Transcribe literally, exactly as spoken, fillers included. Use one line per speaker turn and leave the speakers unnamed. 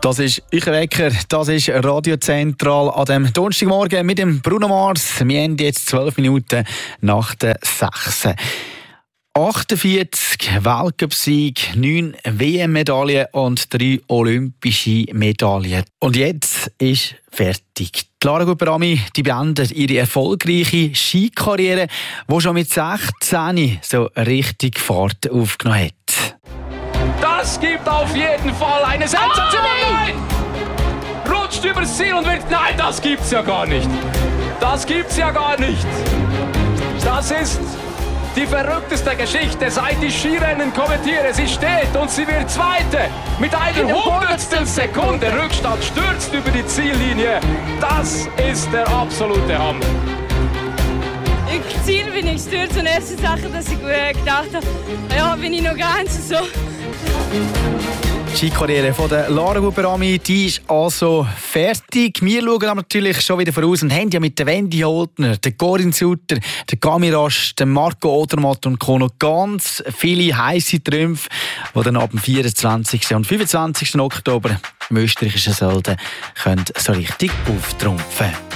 Das ist euer Wecker, das ist Radio Zentral an dem Donnerstagmorgen mit dem Bruno Mars. Wir haben jetzt zwölf Minuten nach der sechs. achtundvierzig Weltcup-Siege, neun W M-Medaillen und drei olympische Medaillen. Und jetzt ist fertig. Lara Gutberami, die beendet ihre erfolgreiche Skikarriere, die schon mit sechzehn so richtig Fahrt aufgenommen hat.
Das gibt auf jeden Fall eine Sensation! Oh, nein! Rutscht übers Ziel und wird... Nein, das gibt's ja gar nicht! Das gibt's ja gar nicht! Das ist die verrückteste Geschichte, seit ich Skirennen kommentiere. Sie steht und sie wird Zweite. Mit einer hundertstel Sekunde Rückstand stürzt über die Ziellinie. Das ist der absolute Hammer.
Im Ziel bin ich gestürzt und erste Sache, dass ich gedacht habe, ja, bin ich noch ganz so.
Die Skikarriere von der Lara Gutberami, die ist also fertig. Wir schauen aber natürlich schon wieder voraus und haben ja mit der Wendy Holtner, der Corinne Sutter, der Cami Rasch, der Marco Odermatt und Co. noch ganz viele heisse Trümpfe, die dann ab dem vierundzwanzigsten und fünfundzwanzigsten Oktober im österreichischen Sölden so richtig auftrumpfen können.